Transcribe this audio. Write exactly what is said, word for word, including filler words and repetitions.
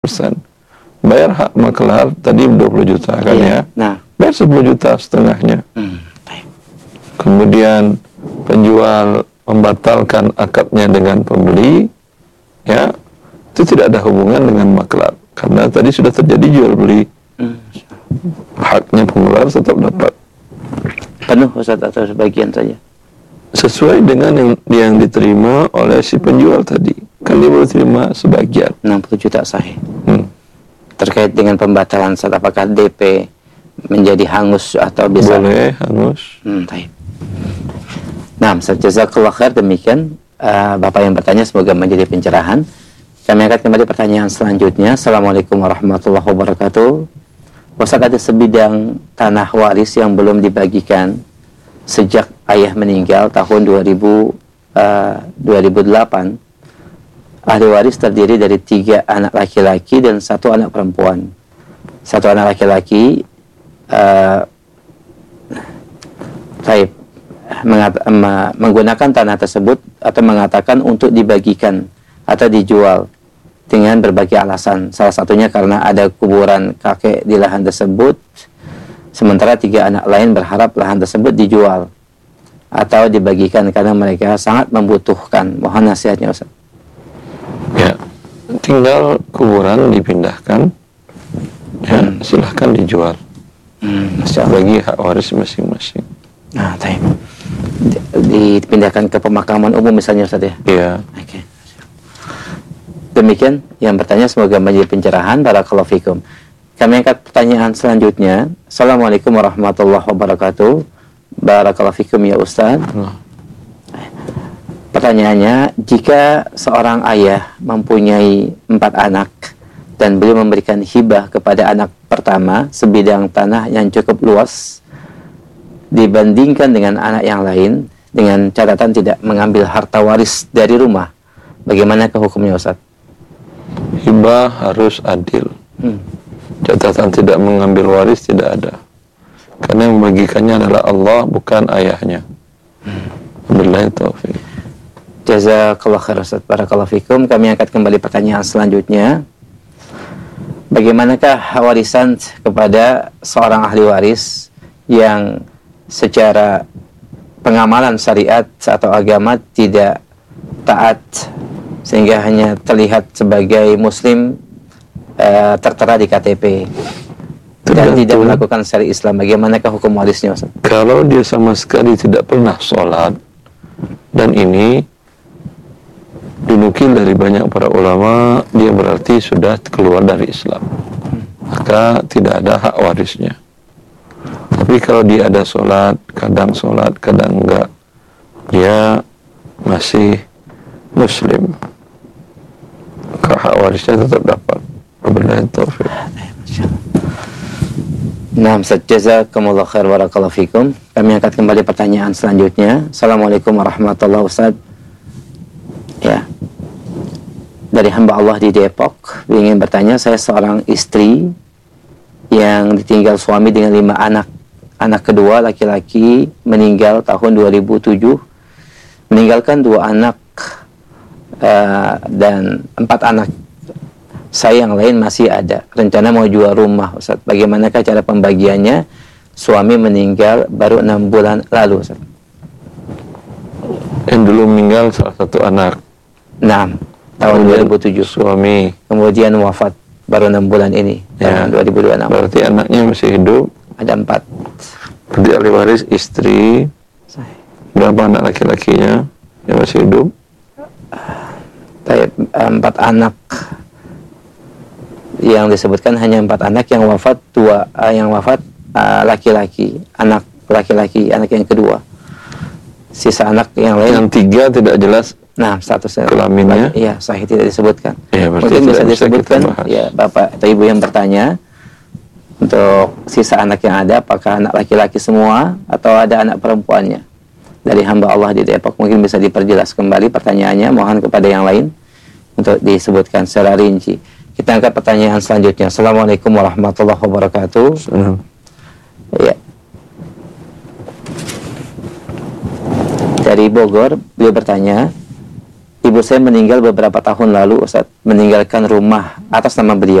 persen. Bayar hak maklar tadi dua puluh juta kan iya. ya. Nah, bayar sepuluh juta setengahnya. hmm. baik. Kemudian penjual membatalkan akadnya dengan pembeli, ya, itu tidak ada hubungan dengan maklar karena tadi sudah terjadi jual beli. Hmm. Haknya pengeluar tetap dapat. Penuh Ustaz atau sebagian saja? Sesuai dengan yang, yang diterima oleh si penjual tadi. Kan dia baru terima sebagian. enam puluh juta sahih. Hmm. Terkait dengan pembatalan Ustaz, apakah D P menjadi hangus atau bisa? Boleh hangus. Hmm, baik. Nah, Ustaz, jazakallah khair. Demikian uh, Bapak yang bertanya, semoga menjadi pencerahan. Kami angkat kembali pertanyaan selanjutnya. Assalamualaikum warahmatullahi wabarakatuh. Ustaz, ada sebidang tanah waris yang belum dibagikan sejak ayah meninggal tahun dua ribu, uh, dua ribu delapan. Ahli waris terdiri dari tiga anak laki-laki dan satu anak perempuan. Satu anak laki-laki uh, taib, mengat- ma- menggunakan tanah tersebut atau mengatakan untuk dibagikan atau dijual dengan berbagai alasan. Salah satunya karena ada kuburan kakek di lahan tersebut. Sementara tiga anak lain berharap lahan tersebut dijual atau dibagikan karena mereka sangat membutuhkan. Mohon nasihatnya Ustaz. Ya, tinggal kuburan dipindahkan, ya, Hmm. silahkan dijual. Hmm, Masya Allah. Bagi hak waris masing-masing. Nah, taib. Di- Dipindahkan ke pemakaman umum misalnya Ustaz ya. Iya. Oke. Demikian yang bertanya, semoga menjadi pencerahan. Barakallahu fikum. Kami angkat pertanyaan selanjutnya. Assalamualaikum warahmatullahi wabarakatuh. Barakallahu fikum ya Ustaz. Nah. Pertanyaannya, jika seorang ayah mempunyai empat anak dan beliau memberikan hibah kepada anak pertama sebidang tanah yang cukup luas dibandingkan dengan anak yang lain dengan catatan tidak mengambil harta waris dari rumah, bagaimana hukumnya Ustaz? Hibah harus adil. Hmm. Catatan tidak mengambil waris tidak ada. Karena yang membagikannya adalah Allah, bukan ayahnya. Wabillahi taufiq. Jazakallah khair Ustaz. Barakallahu fikum. Kami angkat kembali pertanyaan selanjutnya. Bagaimanakah warisan kepada seorang ahli waris yang secara pengamalan syariat atau agama tidak taat sehingga hanya terlihat sebagai muslim uh, tertera di K T P dan tidak melakukan syariat Islam? Bagaimanakah hukum warisnya Ustaz? Kalau dia sama sekali tidak pernah sholat, dan ini dinukil dari banyak para ulama, dia berarti sudah keluar dari Islam, maka tidak ada hak warisnya. Tapi kalau dia ada sholat, kadang sholat, kadang enggak, dia masih muslim, maka hak warisnya tetap dapat. Wabillahi taufiq. Nah, Ustaz, jazakumullah khair, barakallahu fikum. Kami angkat kembali pertanyaan selanjutnya. Assalamualaikum warahmatullahi wabarakatuh. Ya, dari hamba Allah di Depok ingin bertanya, saya seorang istri yang ditinggal suami dengan lima anak. Anak kedua laki-laki meninggal tahun dua ribu tujuh, meninggalkan dua anak uh, dan empat anak. Saya yang lain masih ada. Rencana mau jual rumah Ustaz. Bagaimanakah cara pembagiannya? Suami meninggal baru enam bulan lalu Ustaz. Yang dulu meninggal salah satu anak. Nah, tahun dua ribu tujuh. Suami. Kemudian wafat baru enam bulan ini, Ya, tahun dua ribu dua puluh enam. Berarti anaknya masih hidup. Ada empat. Berarti ahli waris istri. Berapa anak laki-lakinya yang masih hidup? Saya, empat anak yang disebutkan hanya empat anak, yang wafat dua, uh, yang wafat uh, laki-laki, anak laki-laki, anak yang kedua. Sisa anak yang lain. Yang tiga tidak jelas. Nah, statusnya kelaminnya. Iya, sahih tidak disebutkan. Ya, mungkin bisa bisa disebutkan ya Bapak atau Ibu yang bertanya untuk sisa anak yang ada, apakah anak laki-laki semua atau ada anak perempuannya? Dari hamba Allah di Depok, mungkin bisa diperjelas kembali pertanyaannya. Mohon kepada yang lain untuk disebutkan secara rinci. Kita angkat pertanyaan selanjutnya. Assalamualaikum warahmatullahi wabarakatuh. Hmm. Ya. Dari Bogor, beliau bertanya, ibu saya meninggal beberapa tahun lalu, Ustaz, meninggalkan rumah atas nama beliau.